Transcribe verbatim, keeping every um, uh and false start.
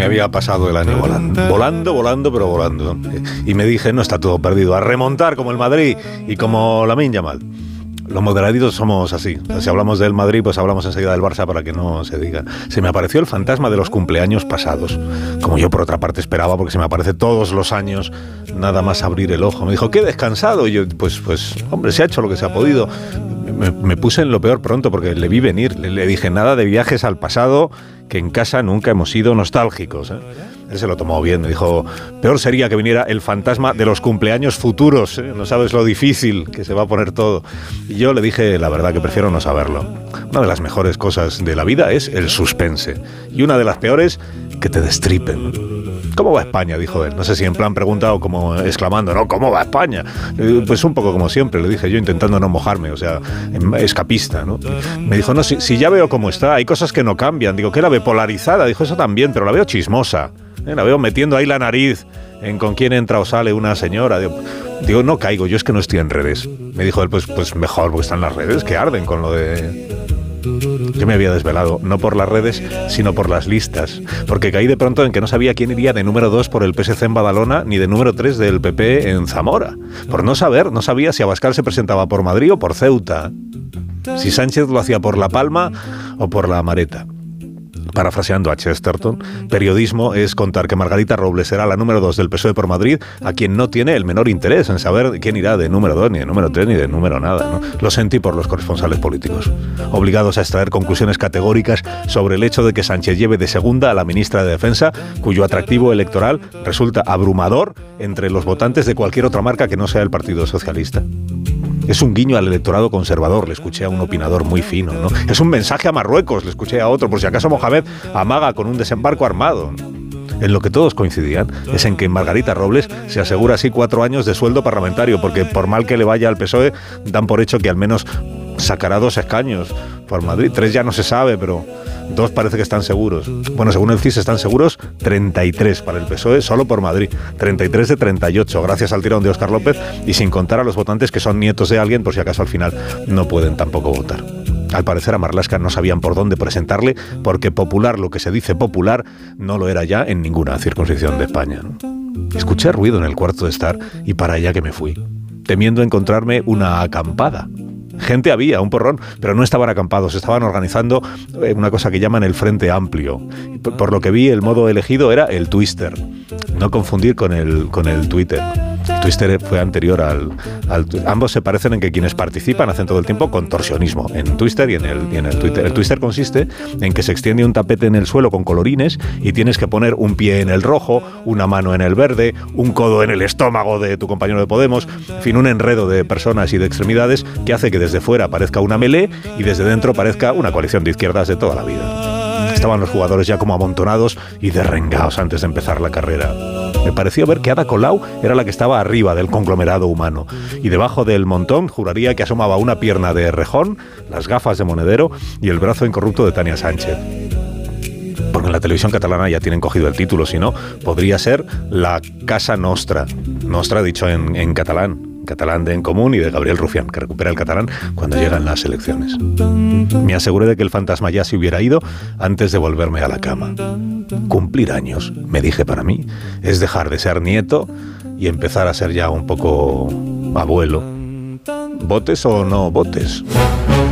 me había pasado el año volando, volando, volando, pero volando. Y me dije, no está todo perdido, a remontar como el Madrid y como Lamine Yamal. Los moderaditos somos así. O sea, si hablamos del Madrid, pues hablamos enseguida del Barça para que no se diga. Se me apareció el fantasma de los cumpleaños pasados, como yo por otra parte esperaba, porque se me aparece todos los años, nada más abrir el ojo. Me dijo, qué descansado. Y yo, pues, pues, hombre, se ha hecho lo que se ha podido. Me, me puse en lo peor pronto, porque le vi venir. Le, le dije, nada de viajes al pasado, que en casa nunca hemos sido nostálgicos, ¿eh? Él se lo tomó bien, me dijo, peor sería que viniera el fantasma de los cumpleaños futuros, ¿eh? No sabes lo difícil que se va a poner todo. Y yo le dije, la verdad, que prefiero no saberlo. Una de las mejores cosas de la vida es el suspense. Y una de las peores, que te destripen. ¿Cómo va España?, dijo él. No sé si en plan pregunta o como exclamando, ¿no? ¿Cómo va España? Pues un poco como siempre, le dije yo, intentando no mojarme, o sea, escapista, ¿no? Me dijo, no, si, si ya veo cómo está, hay cosas que no cambian. Digo, ¿qué la ve polarizada? Dijo, eso también, pero la veo chismosa. ¿Eh? La veo metiendo ahí la nariz en con quién entra o sale una señora. Digo, digo, no caigo, yo es que no estoy en redes. Me dijo él, pues, pues mejor, porque están las redes que arden con lo de... Yo me había desvelado, no por las redes, sino por las listas, porque caí de pronto en que no sabía quién iría de número dos por el P S C en Badalona, ni de número tres del P P en Zamora. Por no saber, no sabía si Abascal se presentaba por Madrid o por Ceuta, si Sánchez lo hacía por La Palma o por La Amareta. Parafraseando a Chesterton, periodismo es contar que Margarita Robles será la número dos del P S O E por Madrid, a quien no tiene el menor interés en saber quién irá de número dos, ni de número tres, ni de número nada, ¿no? Lo sentí por los corresponsales políticos, obligados a extraer conclusiones categóricas sobre el hecho de que Sánchez lleve de segunda a la ministra de Defensa, cuyo atractivo electoral resulta abrumador entre los votantes de cualquier otra marca que no sea el Partido Socialista. Es un guiño al electorado conservador, le escuché a un opinador muy fino, ¿no? Es un mensaje a Marruecos, le escuché a otro, por si acaso Mohamed amaga con un desembarco armado. En lo que todos coincidían es en que Margarita Robles se asegura así cuatro años de sueldo parlamentario, porque por mal que le vaya al P S O E, dan por hecho que al menos sacará dos escaños por Madrid. Tres ya no se sabe, pero dos parece que están seguros. Bueno, según el C I S están seguros treinta y tres para el P S O E, solo por Madrid. treinta y tres de treinta y ocho, gracias al tirón de Óscar López, y sin contar a los votantes que son nietos de alguien, por si acaso al final no pueden tampoco votar. Al parecer a Marlaska no sabían por dónde presentarle, porque popular, lo que se dice popular, no lo era ya en ninguna circunscripción de España, ¿no? Escuché ruido en el cuarto de estar y para allá que me fui, temiendo encontrarme una acampada. Gente había, un porrón, pero no estaban acampados, estaban organizando una cosa que llaman el Frente Amplio. Por, por lo que vi, el modo elegido era el Twister. No confundir con el, con el Twitter. El Twister fue anterior al, al... Ambos se parecen en que quienes participan hacen todo el tiempo contorsionismo, en Twister y en el, y en el Twitter. El Twister consiste en que se extiende un tapete en el suelo con colorines y tienes que poner un pie en el rojo, una mano en el verde, un codo en el estómago de tu compañero de Podemos, en fin, un enredo de personas y de extremidades que hace que desde fuera parezca una melee y desde dentro parezca una coalición de izquierdas de toda la vida. Estaban los jugadores ya como amontonados y derrengados antes de empezar la carrera. Me pareció ver que Ada Colau era la que estaba arriba del conglomerado humano, y debajo del montón juraría que asomaba una pierna de Errejón, las gafas de Monedero y el brazo incorrupto de Tania Sánchez. Porque en la televisión catalana ya tienen cogido el título, si no, podría ser la Casa Nostra. Nostra dicho en, en catalán. Catalán de En Común y de Gabriel Rufián, que recupera el catalán cuando llegan las elecciones. Me aseguré de que el fantasma ya se hubiera ido antes de volverme a la cama. Cumplir años, me dije para mí, es dejar de ser nieto y empezar a ser ya un poco abuelo. ¿Votes o no votes?